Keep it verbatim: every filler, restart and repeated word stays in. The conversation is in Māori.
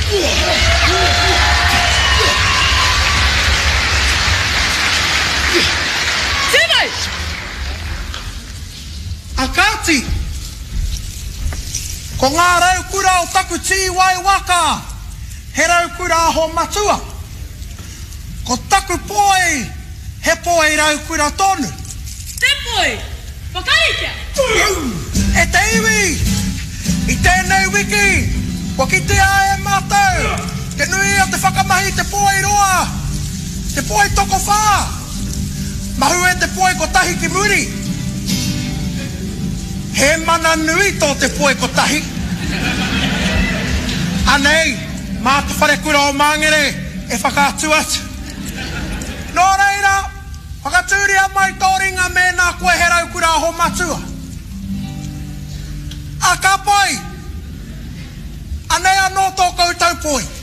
Tēnei! Akati! Ko ngā raukura o taku tī wai waka, he raukura ho matua. Ko taku poi, he poi raukura tonu. Te poi! Whakarika! E te iwi, i tēnei wiki, ko ki te ae mātou, te nui o te whakamahi te poi roa, te poi toko whā, mahu e te poi ko tahi ki muri. He mana nui tō te poi ko tahi. Anei, mā te wharekura o māngere e whakātu atu. Nō reira, whakatūria mai tō ringa me nā koe he raukura ho matua. A ka pai, anei anō tō koutou poi.